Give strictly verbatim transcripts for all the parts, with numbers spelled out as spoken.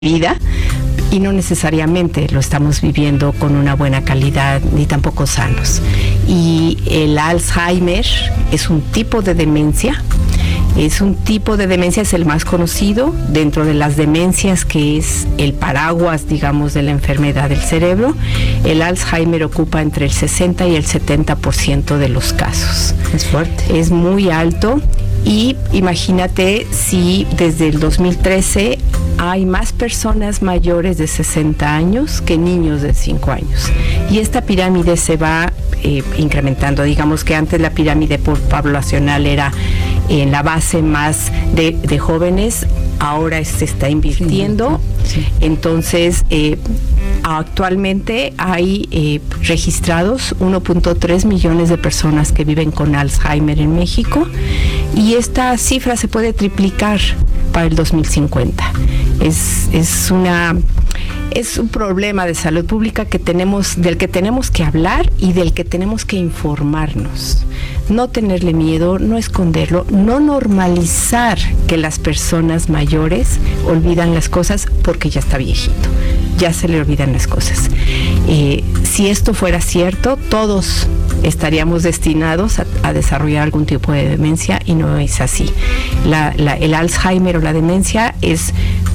vida y no necesariamente lo estamos viviendo con una buena calidad ni tampoco sanos. Y el Alzheimer es un tipo de demencia, es un tipo de demencia, es el más conocido dentro de las demencias, que es el paraguas, digamos, de la enfermedad del cerebro. El Alzheimer ocupa entre el sesenta y el setenta por ciento de los casos. Es fuerte. Es muy alto. Y imagínate si desde el dos mil trece hay más personas mayores de sesenta años que niños de cinco años. Y esta pirámide se va eh, incrementando. Digamos que antes la pirámide poblacional era en la base más de, de jóvenes, ahora se está invirtiendo. Sí, sí. Entonces, eh, actualmente hay eh, registrados uno punto tres millones de personas que viven con Alzheimer en México, y esta cifra se puede triplicar para el dos mil cincuenta. Es, es una... Es un problema de salud pública que tenemos, del que tenemos que hablar y del que tenemos que informarnos. No tenerle miedo, no esconderlo, no normalizar que las personas mayores olvidan las cosas porque ya está viejito, ya se le olvidan las cosas. Eh, si esto fuera cierto, todos estaríamos destinados a, a desarrollar algún tipo de demencia, y no es así. La, la, el Alzheimer o la demencia es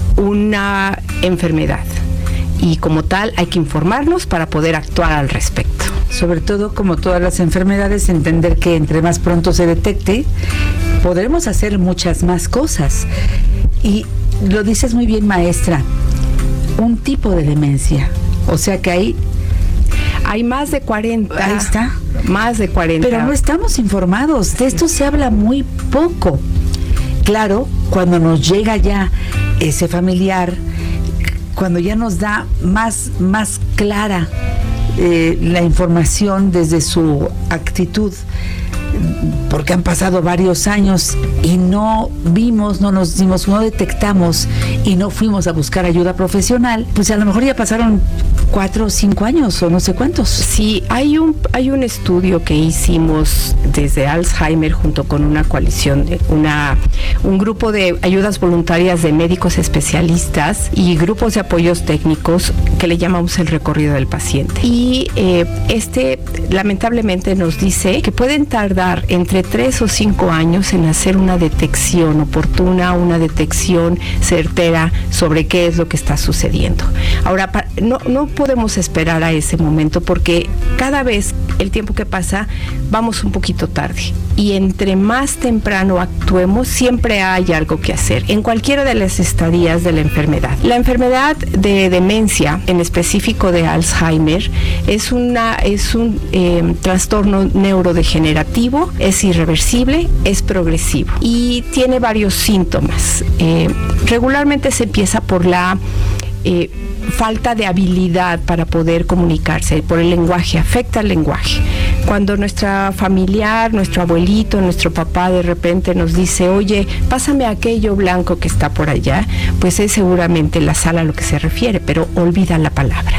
una enfermedad, y como tal hay que informarnos para poder actuar al respecto. Sobre todo, como todas las enfermedades, entender que entre más pronto se detecte, podremos hacer muchas más cosas. Y lo dices muy bien, maestra, un tipo de demencia, o sea que hay... Hay más de cuarenta. Ahí está. Más de cuarenta. Pero no estamos informados, de esto se habla muy poco. Claro, cuando nos llega ya ese familiar, cuando ya nos da más, más clara eh, la información desde su actitud, porque han pasado varios años y no vimos, no nos dimos, no detectamos y no fuimos a buscar ayuda profesional, pues a lo mejor ya pasaron cuatro o cinco años o no sé cuántos. Sí, hay un hay un estudio que hicimos desde Alzheimer junto con una coalición, una un grupo de ayudas voluntarias de médicos especialistas y grupos de apoyos técnicos que le llamamos el recorrido del paciente. Y eh, este lamentablemente nos dice que pueden tardar entre tres o cinco años en hacer una detección oportuna, una detección certera sobre qué es lo que está sucediendo. Ahora, no, no podemos esperar a ese momento, porque cada vez el tiempo que pasa vamos un poquito tarde, y entre más temprano actuemos siempre hay algo que hacer en cualquiera de las estadías de la enfermedad. La enfermedad de demencia, en específico de Alzheimer, es una es un eh, trastorno neurodegenerativo, es irreversible, es progresivo y tiene varios síntomas. Eh, regularmente se empieza por la eh, falta de habilidad para poder comunicarse, por el lenguaje, afecta el lenguaje. Cuando nuestra familiar, nuestro abuelito, nuestro papá de repente nos dice, oye, pásame aquello blanco que está por allá, pues es seguramente la sal a lo que se refiere, pero olvida la palabra.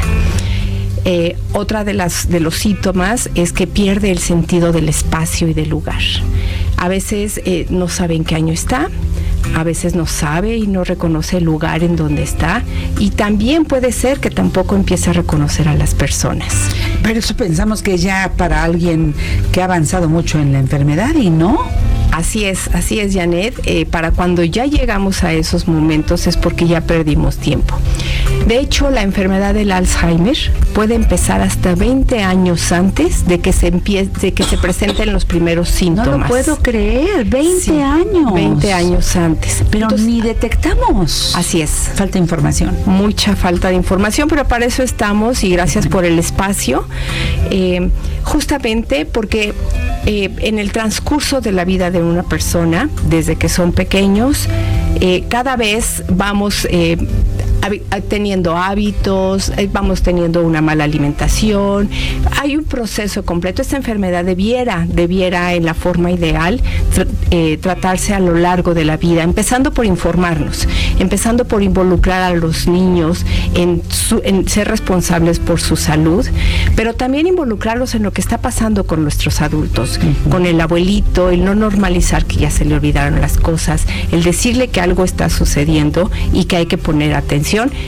Eh, otra de las de los síntomas es que pierde el sentido del espacio y del lugar. A veces eh, no sabe en qué año está, a veces no sabe y no reconoce el lugar en donde está, y también puede ser que tampoco empiece a reconocer a las personas. Pero eso pensamos que ya para alguien que ha avanzado mucho en la enfermedad, y no. Así es, así es, Janet. Eh, para cuando ya llegamos a esos momentos es porque ya perdimos tiempo. De hecho, la enfermedad del Alzheimer puede empezar hasta veinte años antes de que se empiece, de que se presenten los primeros síntomas. No lo puedo creer, veinte sí, años. veinte años antes. Pero entonces, ni detectamos. Así es. Falta de información. Mucha falta de información, pero para eso estamos, y gracias por el espacio. Eh, justamente porque eh, en el transcurso de la vida de una persona, desde que son pequeños, eh, cada vez vamos eh, teniendo hábitos, vamos teniendo una mala alimentación, hay un proceso completo. Esta enfermedad debiera, debiera en la forma ideal tr- eh, tratarse a lo largo de la vida, empezando por informarnos, empezando por involucrar a los niños en, su, en ser responsables por su salud, pero también involucrarlos en lo que está pasando con nuestros adultos, uh-huh. con el abuelito, el no normalizar que ya se le olvidaron las cosas, el decirle que algo está sucediendo y que hay que poner atención información